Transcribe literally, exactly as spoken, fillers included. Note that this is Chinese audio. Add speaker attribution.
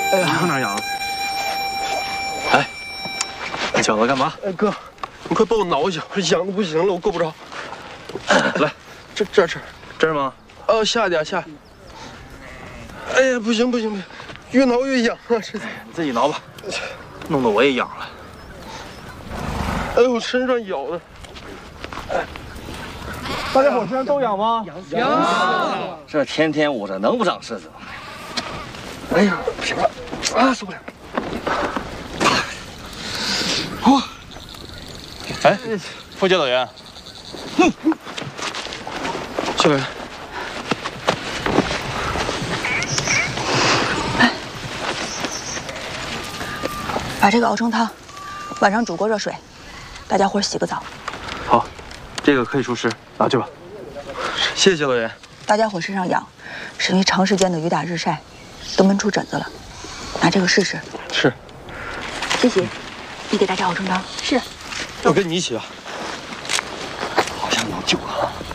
Speaker 1: 哎，往哪痒？哎，你绞它干嘛？
Speaker 2: 哎哥，你快帮我挠一下，痒的不行了，我够不着。
Speaker 1: 来，
Speaker 2: 这这这
Speaker 1: 这儿吗？
Speaker 2: 哦，下点下。哎呀，不行不行不行，越挠越痒啊！这
Speaker 1: 你自己挠吧，弄得我也痒了。
Speaker 2: 哎呦，身上咬的。
Speaker 3: 大家伙身上都痒吗？
Speaker 4: 痒。这天天捂着，能不长虱子吗？
Speaker 2: 哎呀，不行了，啊，受不了。
Speaker 3: 哦，哎，副教导员，
Speaker 2: 嗯，小袁，
Speaker 5: 哎，把这个熬成汤，晚上煮过热水，大家伙洗个澡。
Speaker 1: 好，这个可以除湿，拿去吧。谢谢教导员。
Speaker 5: 大家伙身上痒，是因为长时间的雨打日晒，都闷出疹子了。拿这个试试。
Speaker 2: 是。
Speaker 5: 谢谢，你给大家熬成汤。
Speaker 6: 是。
Speaker 2: 我跟你一起吧。
Speaker 4: 好像能救了。